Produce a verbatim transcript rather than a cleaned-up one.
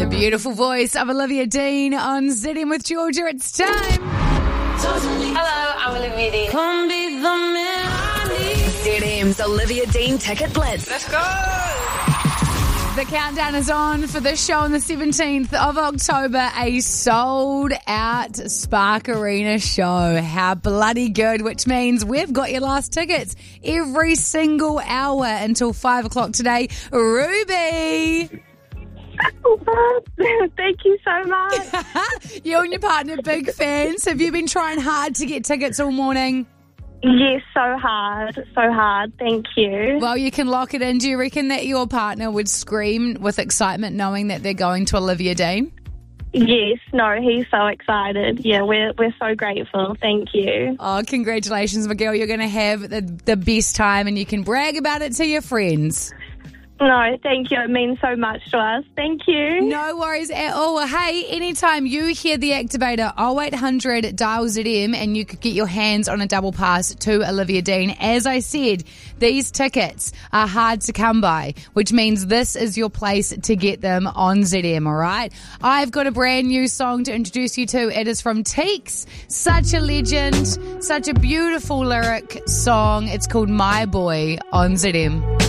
The beautiful voice of Olivia Dean on Z M with Georgia. It's time. Hello, I'm Olivia Dean. Come be the man I need. Z M's Olivia Dean Ticket Blitz. Let's go. The countdown is on for this show on the seventeenth of October, a sold-out Spark Arena show. How bloody good, which means we've got your last tickets every single hour until five o'clock today. Ruby! Thank you so much. You and your partner, big fans. Have you been trying hard to get tickets all morning? Yes, so hard, so hard. Thank you. Well, you can lock it in. Do you reckon that your partner would scream with excitement knowing that they're going to Olivia Dean? Yes, no, he's so excited. Yeah, we're we're so grateful. Thank you. Oh, congratulations, Miguel. You're going to have the, the best time and you can brag about it to your friends. No, thank you. It means so much to us. Thank you. No worries at all. Well, hey, anytime you hear the activator, oh eight hundred dial Z M, and you could get your hands on a double pass to Olivia Dean. As I said, these tickets are hard to come by, which means this is your place to get them on Z M, all right? I've got a brand new song to introduce you to. It is from Teeks. Such a legend, such a beautiful lyric song. It's called My Boy on Z M.